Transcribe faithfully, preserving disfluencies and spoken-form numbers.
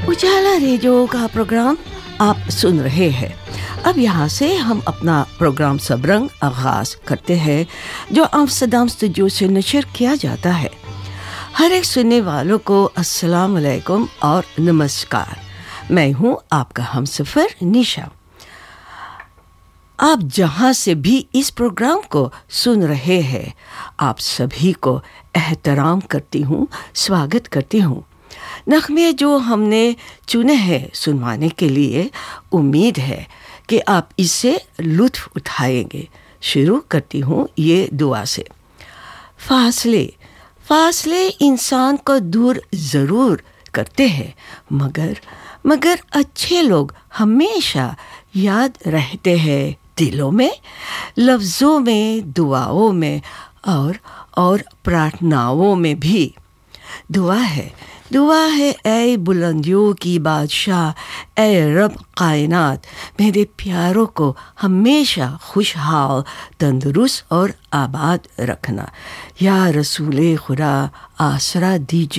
उजाला radio का programme आप सुन रहे हैं। अब यहाँ से हम अपना प्रोग्राम सबरंग आगाज करते हैं, जो आम्स्टरडम स्टूडियो से नशर किया जाता है। हर एक सुनने वालों को अस्सलाम वालेकुम और नमस्कार। मैं हूँ आपका हमसफर निशा। आप जहाँ से भी इस प्रोग्राम को सुन रहे हैं, आप सभी को एहतराम करती हूँ, स्वागत करती हूँ। नग़मे जो हमने चुने हैं सुनवाने के लिए, उम्मीद है कि आप इससे लुत्फ़ उठाएंगे। शुरू करती हूँ ये दुआ से। फासले फासले इंसान को दूर ज़रूर करते हैं, मगर मगर अच्छे लोग हमेशा याद रहते हैं, दिलों में, लफ्ज़ों में, दुआओं में और और प्रार्थनाओं में भी। दुआ है दुआ है ऐ बुलंदियों की बादशाह, ऐ रब कायनात, मेरे प्यारों को हमेशा खुशहाल, तंदुरुस्त और आबाद रखना। या रसूले खुदा आसरा दीजिए।